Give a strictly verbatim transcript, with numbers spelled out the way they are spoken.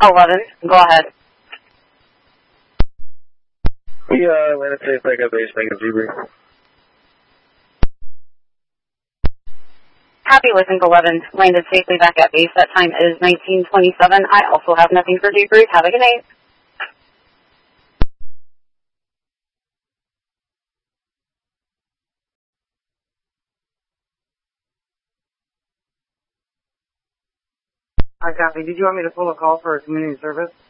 eleven, go ahead. Yeah, Atlanta State back at base, making debrief. Happy with Link eleven, landed safely back at base. That time is nineteen twenty-seven. I also have nothing for debrief. Have a good night. I copy. Did you want me to pull a call for a community service?